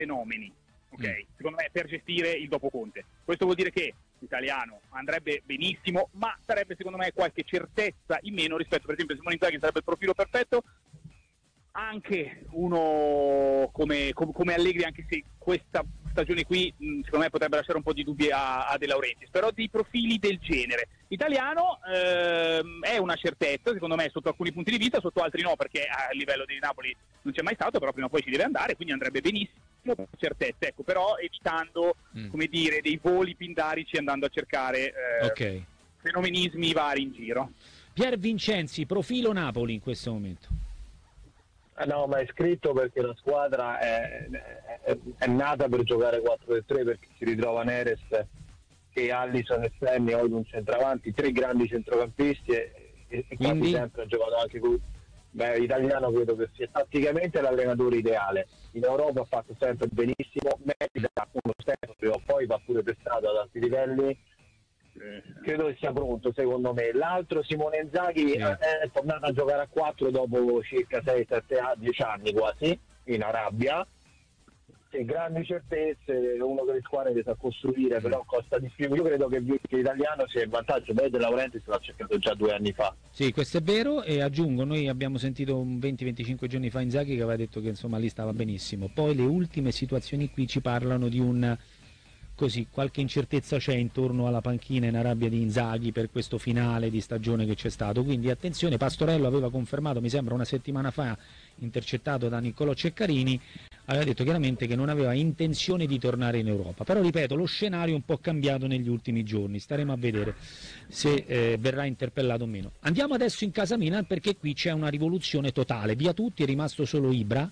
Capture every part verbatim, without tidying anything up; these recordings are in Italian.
fenomeni, ok? Mm. Secondo me per gestire il dopo Conte. Questo vuol dire che l'italiano andrebbe benissimo, ma sarebbe secondo me qualche certezza in meno rispetto per esempio a Simone Inzaghi, sarebbe il profilo perfetto. Anche uno come, come, come Allegri, anche se questa stagione qui mh, secondo me potrebbe lasciare un po' di dubbi a, a De Laurentiis, però dei profili del genere. Italiano ehm, è una certezza secondo me sotto alcuni punti di vista, sotto altri no, perché a livello di Napoli non c'è mai stato, però prima o poi ci deve andare, quindi andrebbe benissimo, certezza, ecco, però evitando Mm. come dire dei voli pindarici, andando a cercare eh, Ok. fenomenismi vari in giro. Pier Vincenzi, profilo Napoli in questo momento. Eh no, ma è scritto perché la squadra è, è, è nata per giocare quattro tre tre, perché si ritrova Neres e Alisson esterni, oggi un centravanti, tre grandi centrocampisti e, e Quindi? quasi sempre ha giocato anche con beh, italiano, credo che sia tatticamente l'allenatore ideale. In Europa ha fatto sempre benissimo, merita uno step, prima o poi va pure testato ad alti livelli. Credo che sia pronto, secondo me. L'altro, Simone Inzaghi, Sì. è tornato a giocare a quattro dopo circa sei sette dieci anni quasi in Arabia, e grandi certezze, uno delle squadre che sa costruire, però costa di più. Io credo che, che l'italiano sia in vantaggio. Beh, De Laurentiis l'ha cercato già due anni fa. Sì, questo è vero, e aggiungo, noi abbiamo sentito un venti venticinque giorni fa Inzaghi che aveva detto che insomma lì stava benissimo. Poi le ultime situazioni qui ci parlano di un così, qualche incertezza c'è intorno alla panchina in Arabia di Inzaghi per questo finale di stagione che c'è stato, quindi attenzione. Pastorello aveva confermato, mi sembra una settimana fa, intercettato da Niccolò Ceccarini, aveva detto chiaramente che non aveva intenzione di tornare in Europa, però ripeto, lo scenario è un po' cambiato negli ultimi giorni, staremo a vedere se eh, verrà interpellato o meno. Andiamo adesso in casa Milan, perché qui c'è una rivoluzione totale, via tutti, è rimasto solo Ibra,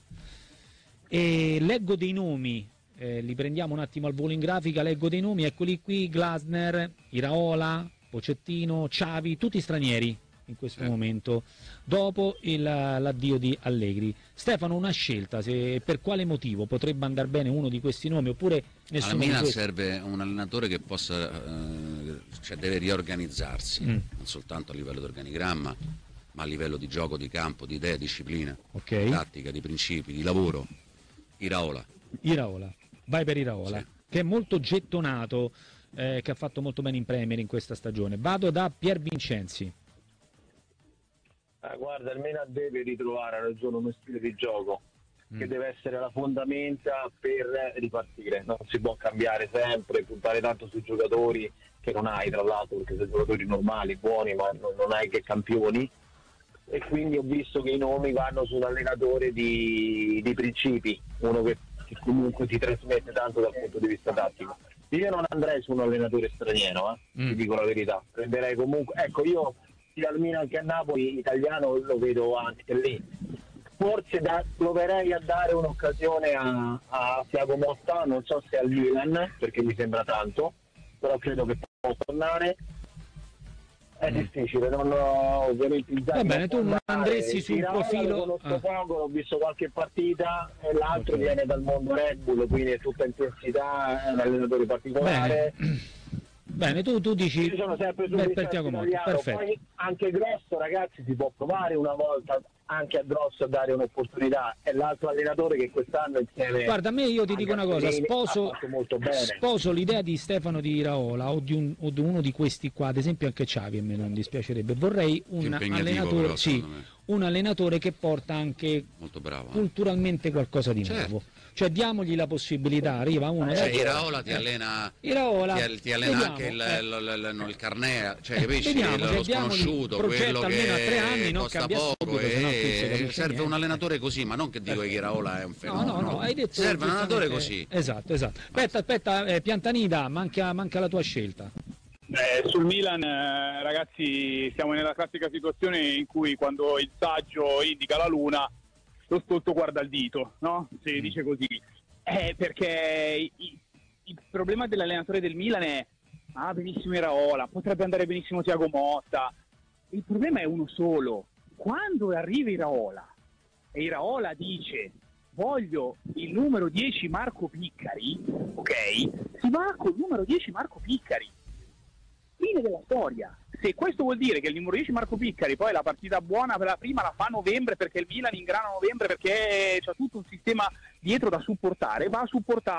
e leggo dei nomi. Eh, li prendiamo un attimo al volo in grafica, leggo dei nomi, eccoli qui: Glasner, Iraola, Pochettino, Xavi, tutti stranieri in questo Eh. momento, dopo il, l'addio di Allegri. Stefano, una scelta, se, per quale motivo potrebbe andare bene uno di questi nomi, oppure Al nessuno di Milan questi? serve un allenatore che possa, eh, cioè deve riorganizzarsi, Mm. non soltanto a livello di organigramma, ma a livello di gioco, di campo, di idee, disciplina, Ok, di tattica, di principi, di lavoro. Iraola. Iraola, vai per Iraola, Sì. che è molto gettonato, eh, che ha fatto molto bene in Premier in questa stagione. Vado da Pier Vincenzi. Eh, guarda, il Milan deve ritrovare, ha ragione, uno stile di gioco che Mm. deve essere la fondamenta per ripartire. Non si può cambiare sempre, puntare tanto sui giocatori che non hai, tra l'altro, perché sono giocatori normali, buoni, ma non, non hai che campioni. E quindi ho visto che i nomi vanno su un allenatore di, di principi, uno che, che comunque ti trasmette tanto dal punto di vista tattico. Io non andrei su un allenatore straniero, eh, Mm. ti dico la verità. Prenderei comunque, ecco, io sia al Milan che a Napoli italiano lo vedo anche lì. Forse da, proverei a dare un'occasione a, a Thiago Motta, non so se al Milan, perché mi sembra tanto, però credo che può tornare. È Mm. difficile, non ho ovviamente il Va bene, tu non andresti sul Iraola profilo- lo conosco ah. poco, ho visto qualche partita, e l'altro Ok. viene dal mondo Red Bull, quindi è tutta intensità, è un allenatore particolare. Bene, bene, tu, tu dici Io sono sempre sul beh, per distretto Thiago Motta, italiano. perfetto. Poi anche Grosso, ragazzi, si può provare una volta anche a Grosso a dare un'opportunità, è l'altro allenatore che quest'anno insieme Guarda, a me io ti a dico una cosa, Gasperini sposo, ha fatto molto bene. sposo l'idea di Stefano di Iraola o di, un, o di uno di questi qua, ad esempio anche Xavi, a me non dispiacerebbe. Vorrei un Impegnativo, allenatore, però, sì, secondo me. un allenatore che porta anche Molto bravo. eh. culturalmente qualcosa di Certo. nuovo. Cioè diamogli la possibilità, arriva uno... Cioè, dai, Iraola ti eh, allena, Iraola, ti, ti allena vediamo, anche il, eh. il, il, il, il carnet, cioè Eh, capisci? vediamo, lo se diamogli sconosciuto, progetto quello almeno a che tre anni, no, costa cambia poco, subito, se no qui non si e capisce serve niente. un allenatore così, ma non che dico che Iraola è un No, fenomeno. no, no, hai detto serve un allenatore giustamente- così. Esatto, esatto. Aspetta, aspetta, eh, Piantanida, manca, manca la tua scelta. Eh, sul Milan, eh, ragazzi, siamo nella classica situazione in cui quando il saggio indica la luna, lo stolto guarda il dito, no? Si Mm. dice così. Eh, perché i- il problema dell'allenatore del Milan è ah, benissimo Iraola, potrebbe andare benissimo Thiago Motta. Il problema è uno solo. Quando arriva Iraola e Iraola dice voglio il numero dieci Marco Piccari, ok? Si va col numero dieci Marco Piccari. Fine della storia. se questo vuol dire che il numero dieci Marco Piccari poi la partita buona per la prima la fa a novembre, perché il Milan ingrana a novembre, perché c'è tutto un sistema dietro da supportare, va a supportare